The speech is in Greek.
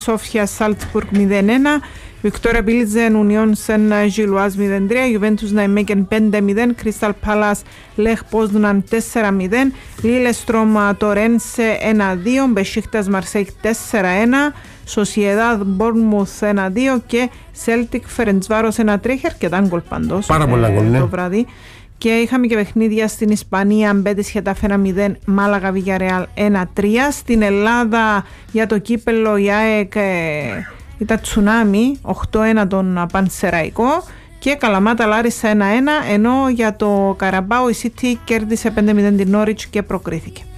Σόφια Σάλτσμπουργκ 0-1, Βικτόρια Πίλτζεν Ουνιόν Σεν Γιλουάζ 0-3, Γιουβέντους Ναϊμέκεν 5-0, Κρίσταλ Πάλας Λεχ Πόσδουναν 4-0, Λίλεστρομ Τορένσε 1-2, Μπεσίχτας Μαρσέικ 4-1, Σοσιεδάδ Μπόρνμουθ 1-2 και Σέλτικ Φερεντσβάρος 1-3. Αρκετά γκολ παντός το βράδυ. Και είχαμε και παιχνίδια στην Ισπανία, Μπέτις Χετάφε 1-0, Μάλαγα Βιγιαρεάλ 1-3. Στην Ελλάδα για το κύπελλο η ΑΕΚ ήταν Τσουνάμι 8-1 τον Πανσεραϊκό και Καλαμάτα Λάρισα 1-1, ενώ για το Καραμπάο η City κέρδισε 5-0 την Νόριτς και προκρίθηκε.